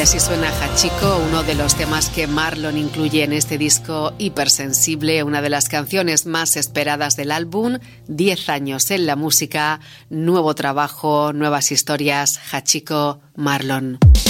así suena Hachiko, uno de los temas que Marlon incluye en este disco hipersensible, una de las canciones más esperadas del álbum. 10 años en la música, nuevo trabajo, nuevas historias. Hachiko, Marlon.